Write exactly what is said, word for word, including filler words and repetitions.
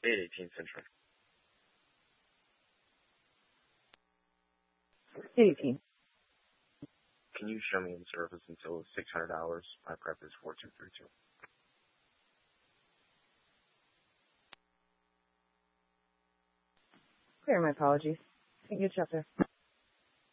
eight eighteen Central. eighteen. Can you show me in service until six hundred hours? My prep is four two three two. Clear, my apologies. Thank you, Chester.